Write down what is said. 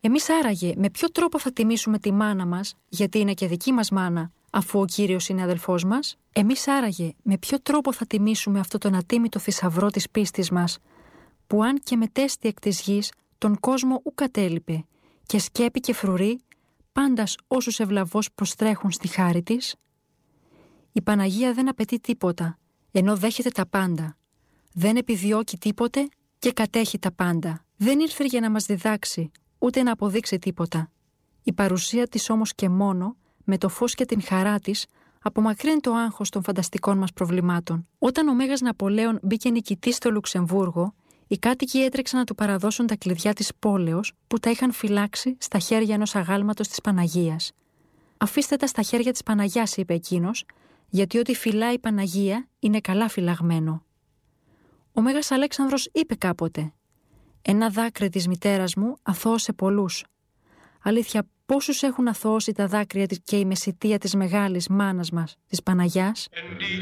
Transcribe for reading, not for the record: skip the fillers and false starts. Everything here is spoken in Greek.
Εμείς άραγε με ποιο τρόπο θα τιμήσουμε τη μάνα μας, γιατί είναι και δική μας μάνα, αφού ο Κύριος είναι αδελφός μας? Εμείς άραγε με ποιο τρόπο θα τιμήσουμε αυτό τον ατίμητο θησαυρό της πίστης μας, που αν και μετέστη εκ της γης, τον κόσμο ου κατέλειπε, και σκέπη και φρουρεί, πάντας όσους ευλαβώς προστρέχουν στη χάρη της? Η Παναγία δεν απαιτεί τίποτα, ενώ δέχεται τα πάντα. Δεν επιδιώκει τίποτε και κατέχει τα πάντα. Δεν ήρθε για να μας διδάξει, ούτε να αποδείξει τίποτα. Η παρουσία της όμως και μόνο, με το φως και την χαρά της, απομακρύνει το άγχος των φανταστικών μας προβλημάτων. Όταν ο Μέγας Ναπολέον μπήκε νικητής στο Λουξεμβούργο, οι κάτοικοι έτρεξαν να του παραδώσουν τα κλειδιά της πόλεως που τα είχαν φυλάξει στα χέρια ενός αγάλματος της Παναγίας. «Αφήστε τα στα χέρια της Παναγιάς», είπε εκείνος, «γιατί ό,τι φυλάει η Παναγία είναι καλά φυλαγμένο». Ο Μέγας Αλέξανδρος είπε κάποτε: «Ένα δάκρυ της μητέρας μου αθώωσε πολλούς». Αλήθεια, πόσους έχουν αθωώσει τα δάκρυα και η μεσιτεία της μεγάλης μάνας μας, της Παναγιάς?